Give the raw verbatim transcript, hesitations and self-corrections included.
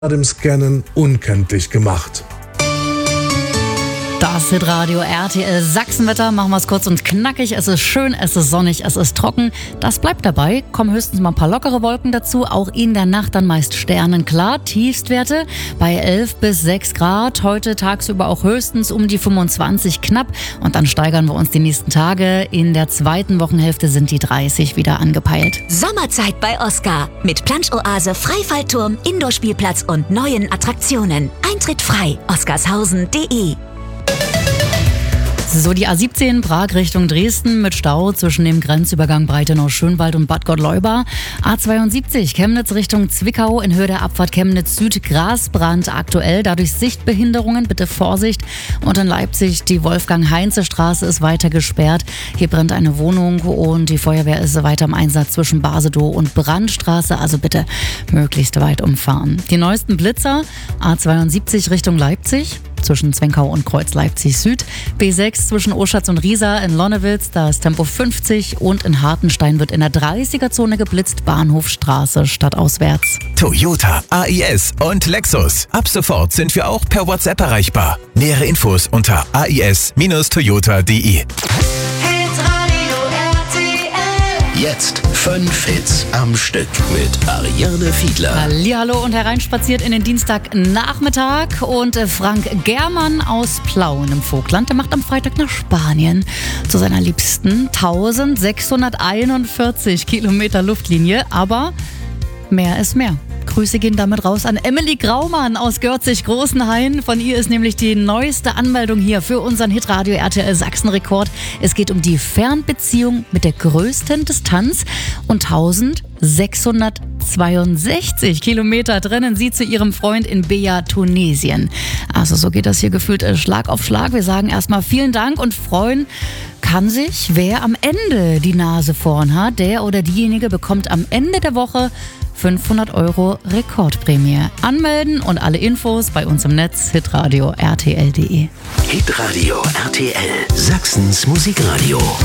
dem Scannen unkenntlich gemacht. Das Hitradio R T L Sachsenwetter, machen wir es kurz und knackig. Es ist schön, es ist sonnig, es ist trocken. Das bleibt dabei. Kommen höchstens mal ein paar lockere Wolken dazu. Auch in der Nacht dann meist sternenklar. Tiefstwerte bei elf bis sechs Grad. Heute tagsüber auch höchstens um die fünfundzwanzig knapp. Und dann steigern wir uns die nächsten Tage. In der zweiten Wochenhälfte sind die dreißig wieder angepeilt. Sommerzeit bei Oscar. Mit Planschoase, Freifallturm, Indoorspielplatz und neuen Attraktionen. Eintritt frei. oscarshausen punkt de. So, die A siebzehn Prag Richtung Dresden mit Stau zwischen dem Grenzübergang Breitenau-Schönwald und Bad Gottleuba. A zweiundsiebzig Chemnitz Richtung Zwickau in Höhe der Abfahrt Chemnitz Süd Grasbrand aktuell. Dadurch Sichtbehinderungen, bitte Vorsicht. Und in Leipzig die Wolfgang-Heinze-Straße ist weiter gesperrt. Hier brennt eine Wohnung und die Feuerwehr ist weiter im Einsatz zwischen Basedow und Brandstraße. Also bitte möglichst weit umfahren. Die neuesten Blitzer A zweiundsiebzig Richtung Leipzig zwischen Zwenkau und Kreuz Leipzig Süd. B sechs zwischen Oschatz und Riesa in Lonnewitz, da ist Tempo fünfzig und in Hartenstein wird in der dreißiger-Zone geblitzt, Bahnhofstraße stadtauswärts. Toyota, A I S und Lexus. Ab sofort sind wir auch per WhatsApp erreichbar. Nähere Infos unter a i s Bindestrich toyota punkt de. Jetzt fünf Hits am Stück mit Ariane Fiedler. Hallihallo und hereinspaziert in den Dienstagnachmittag und Frank Germann aus Plauen im Vogtland, der macht am Freitag nach Spanien zu seiner Liebsten. eintausendsechshunderteinundvierzig Kilometer Luftlinie, aber mehr ist mehr. Grüße gehen damit raus an Emily Graumann aus Görzig-Großenhain. Von ihr ist nämlich die neueste Anmeldung hier für unseren Hitradio R T L Sachsen-Rekord. Es geht um die Fernbeziehung mit der größten Distanz und eintausendsechshundertzweiundsechzig Kilometer trennen sie zu ihrem Freund in Beja, Tunesien. Also so geht das hier gefühlt Schlag auf Schlag. Wir sagen erstmal vielen Dank und freuen kann sich, wer am Ende die Nase vorn hat. Der oder diejenige bekommt am Ende der Woche fünfhundert Euro Rekordprämie. Anmelden und alle Infos bei uns im Netz hitradio r t l punkt de. Hitradio R T L, Sachsens Musikradio.